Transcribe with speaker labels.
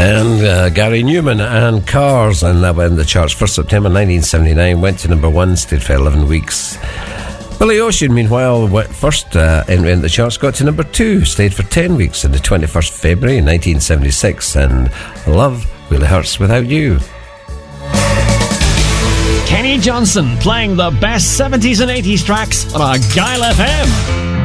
Speaker 1: And Gary Newman and Cars, and that went in the charts for September 1979, went to number 1, stayed for 11 weeks. Billy Ocean, meanwhile, went first entry in the charts, got to number 2, stayed for 10 weeks on the 21st February 1976, and Love Really Hurts Without You.
Speaker 2: Kenny Johnson playing the best 70s and 80s tracks on Argyle FM.